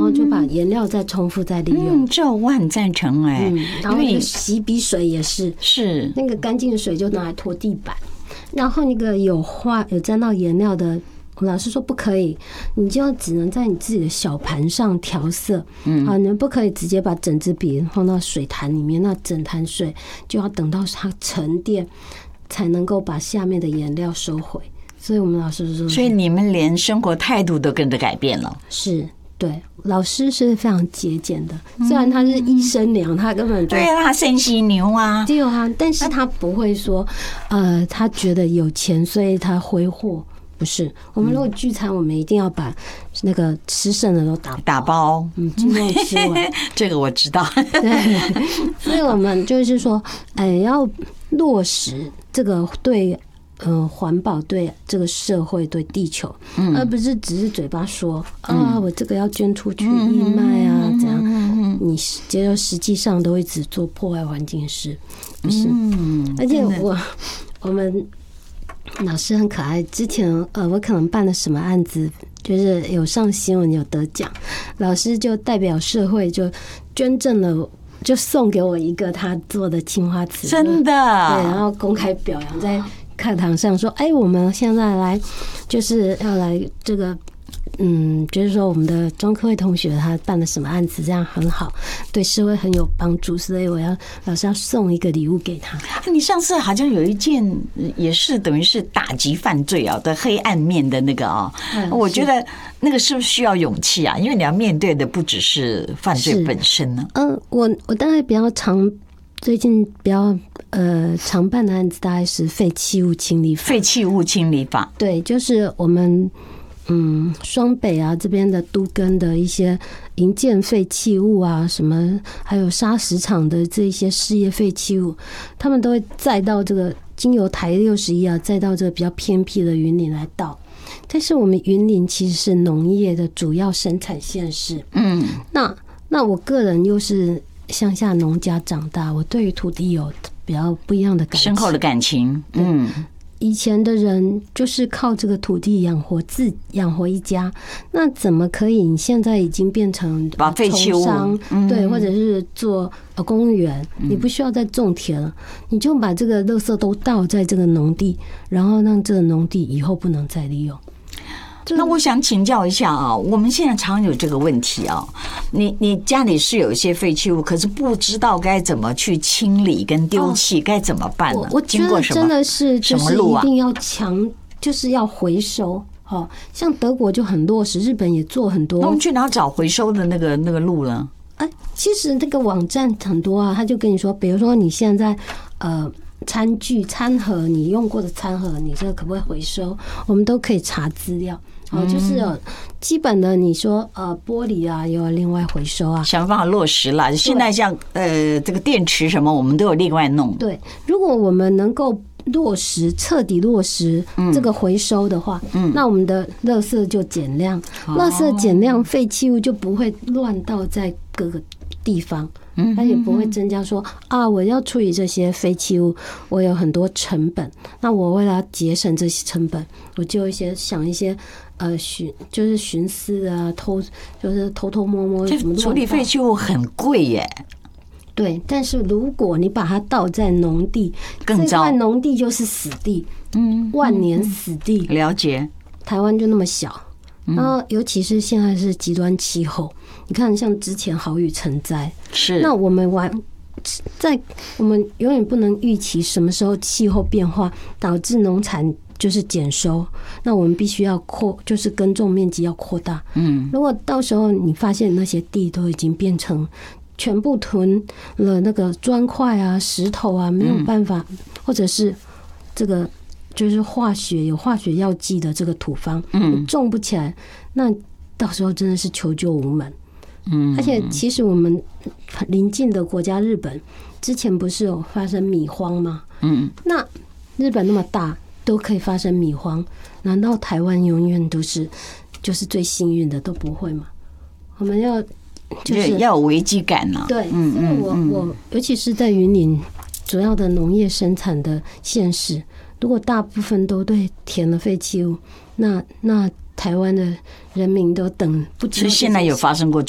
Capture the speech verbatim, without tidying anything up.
后就把颜料再重复再利用。 嗯，这我很赞成哎。 嗯，然后那个洗笔水也是， 是那个干净的水就拿来拖地板，然后那个有画有沾到颜料的。我老师说不可以，你就只能在你自己的小盘上调色，嗯，啊，你们不可以直接把整支笔放到水潭里面，那整潭水就要等到它沉淀，才能够把下面的颜料收回。所以我们老师说， 所以你们连生活态度都跟着改变了。 是，对，老师是非常节俭的，虽然他是医生娘，他根本就对啊，他生犀牛啊， 对啊，但是他不会说，呃，他觉得有钱，所以他挥霍。不是，我们如果聚餐，我们一定要把那个吃剩的都打包打包， 嗯，尽量吃完。 这个我知道。 对，所以我们就是说，哎，要落实这个对呃环保、对这个社会、对地球，嗯、而不是只是嘴巴说啊，我这个要捐出去义卖啊，这样，你结果实际上都一直做破坏环境事，不是？嗯，而且我我们。老师很可爱，之前呃，我可能办了什么案子，就是有上新闻有得奖，老师就代表社会就捐赠了，就送给我一个他做的青花瓷， 真的，对， 然后公开表扬在课堂上说，哎，我们现在来就是要来这个。嗯，就是说我们的中科会同学他办了什么案子，这样很好，对社会很有帮助，所以我要老师要送一个礼物给他。 你上次好像有一件也是等于是打击犯罪啊的黑暗面的那个啊，我觉得那个是不是需要勇气啊？因为你要面对的不只是犯罪本身呢。嗯， 我我大概比较常。最近比较呃常办的案子大概是废弃物清理法。 废弃物清理法， 对，就是我们嗯双北啊这边的都更的一些营建废弃物啊，什么还有砂石场的这一些事业废弃物，他们都会载到这个经由台六十一啊，载到这个比较偏僻的云林来倒。但是我们云林其实是农业的主要生产县市，嗯，那那我个人又是。乡下农家长大，我对于土地有比较不一样的感情， 深厚的感情。嗯， 以前的人就是靠这个土地养活自养活一家，那怎么可以？你现在已经变成把废弃物， 对，或者是做呃公务员，你不需要再种田了，你就把这个垃圾都倒在这个农地，然后让这个农地以后不能再利用。 那我想请教一下啊，我们现在常有这个问题啊，你你家里是有一些废弃物，可是不知道该怎么去清理跟丢弃，该怎么办呢？ 我觉得真的是就是一定要强，就是要回收。哦，像德国就很落实，日本也做很多。 那我们去哪找回收的那个那个路呢？ 哎，其实这个网站很多啊，他就跟你说，比如说你现在呃。餐具、餐盒，你用过的餐盒，你这个可不可以回收？我们都可以查资料。哦，就是有基本的，你说呃玻璃啊，又要另外回收啊， 想办法落实了。现在像呃这个电池什么，我们都有另外弄。 对，如果我们能够落实、彻底落实这个回收的话，嗯，那我们的垃圾就减量，垃圾减量，废弃物就不会乱倒在各个地方。它也不会增加说啊，我要处理这些废弃物，我有很多成本。那我为了节省这些成本，我就一些想一些呃寻就是寻思啊，偷就是偷偷摸摸什么。 处理废弃物很贵耶。 对，但是如果你把它倒在农地， 更糟， 这块农地就是死地，嗯，万年死地。 了解。台湾就那么小。然后，尤其是现在是极端气候，你看，像之前豪雨成灾， 是那我们完在我们永远不能预期什么时候气候变化导致农产就是减收，那我们必须要扩，就是耕种面积要扩大。嗯，如果到时候你发现那些地都已经变成全部囤了那个砖块啊、石头啊，没有办法，或者是这个。就是化学有化学药剂的这个土方，嗯，种不起来，那到时候真的是求救无门。嗯，而且其实我们邻近的国家日本之前不是有发生米荒吗？嗯，那日本那么大都可以发生米荒，难道台湾永远都是就是最幸运的都不会吗？我们要就是要有危机感啊。 对，因为我我尤其是在云林主要的农业生产的县市。如果大部分都对填了废弃物，那那台湾的人民都等不知道。 所以现在有发生过